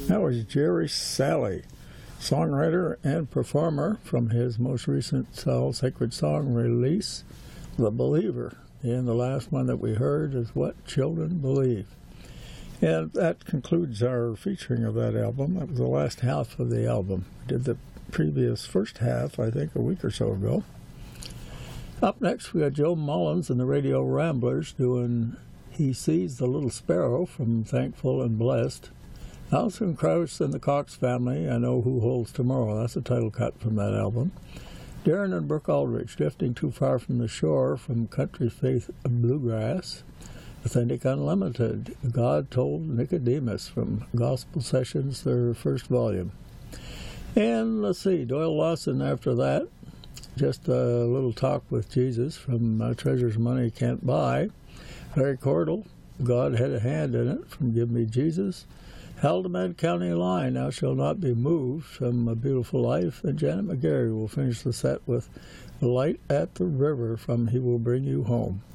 That was Jerry Salley, songwriter and performer from his most recent All Sacred Song release, The Believer. And the last one that we heard is What Children Believe. And that concludes our featuring of that album. That was the last half of the album. We did the previous first half, I think, a week or so ago. Up next, we got Joe Mullins and the Radio Ramblers doing He Sees the Little Sparrow from Thankful and Blessed. Alison Krauss and the Cox Family, I Know Who Holds Tomorrow. That's a title cut from that album. Darren and Brooke Aldrich, Drifting Too Far from the Shore from Country Faith Bluegrass. Authentic Unlimited, God Told Nicodemus from Gospel Sessions, their first volume. And let's see, Doyle Lawson after that. Just a little talk with Jesus from Treasures Money Can't Buy. Larry Cordell, God Had a Hand in It from Give Me Jesus. Haldimand County Line, Thou Shalt Not Be Moved from A Beautiful Life. And Janet McGarry will finish the set with Light at the River from He Will Bring You Home.